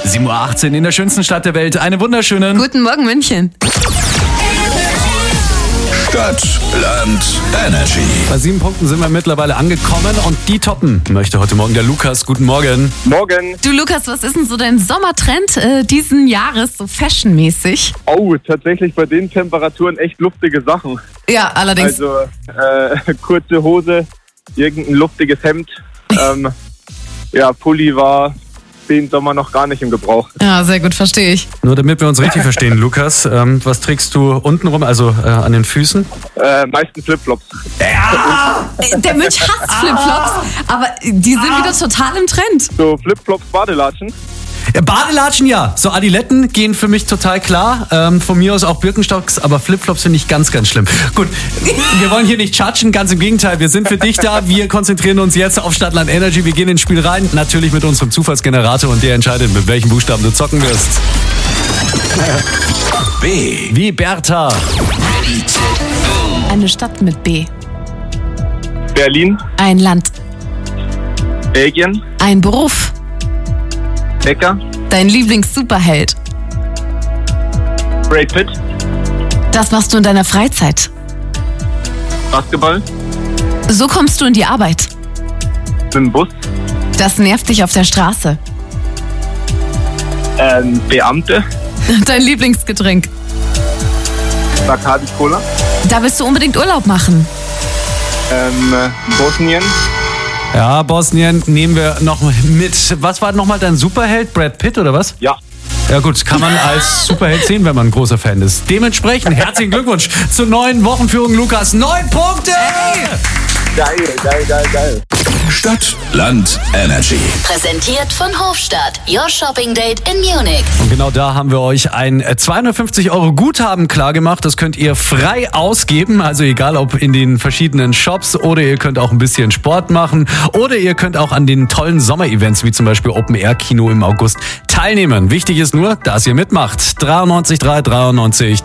7:18 Uhr in der schönsten Stadt der Welt. Einen wunderschönen Guten Morgen, München. Stadt, Land, Energy. Bei 7 Punkten sind wir mittlerweile angekommen und die toppen möchte heute Morgen der Lukas. Guten Morgen. Morgen. Du Lukas, was ist denn so dein Sommertrend diesen Jahres, so fashionmäßig? Oh, tatsächlich bei den Temperaturen echt luftige Sachen. Ja, allerdings. Also kurze Hose, irgendein luftiges Hemd. Pulli war den Sommer noch gar nicht im Gebrauch. Ja, sehr gut, verstehe ich. Nur damit wir uns richtig verstehen, Lukas, was trägst du unten rum, also an den Füßen? Meistens Flipflops. Der Mensch hasst Flipflops, aber die sind wieder total im Trend. So Flipflops, Badelatschen. Badelatschen, ja. So Adiletten gehen für mich total klar. Von mir aus auch Birkenstocks, aber Flipflops finde ich ganz, ganz schlimm. Gut, wir wollen hier nicht tschatschen, ganz im Gegenteil. Wir sind für dich da. Wir konzentrieren uns jetzt auf Stadtland Energy. Wir gehen ins Spiel rein, natürlich mit unserem Zufallsgenerator und der entscheidet, mit welchen Buchstaben du zocken wirst. B. Wie Bertha. Eine Stadt mit B. Berlin, Ein Land. Belgien, Ein Beruf. Bäcker, Dein Lieblings-Superheld. Brad Pitt, Das machst du in deiner Freizeit. Basketball, So kommst du in die Arbeit. mit dem Bus, Das nervt dich auf der Straße. Beamte, Dein Lieblingsgetränk. Bacardi Cola, Da willst du unbedingt Urlaub machen. Bosnien, Ja, Bosnien nehmen wir noch mit. Was war nochmal dein Superheld? Brad Pitt oder was? ja. Ja gut, kann man als Superheld sehen, wenn man ein großer Fan ist. Dementsprechend herzlichen Glückwunsch zur neuen Wochenführung, Lukas. 9 Punkte! Geil. Stadt, Land, Energy. Präsentiert von Hofstadt. Your Shopping Date in Munich. Und genau da haben wir euch ein 250 € Guthaben klargemacht. Das könnt ihr frei ausgeben. Also egal ob in den verschiedenen Shops oder ihr könnt auch ein bisschen Sport machen. Oder ihr könnt auch an den tollen Sommerevents wie zum Beispiel Open Air Kino im August teilnehmen. Wichtig ist nur, dass ihr mitmacht. 93 3 93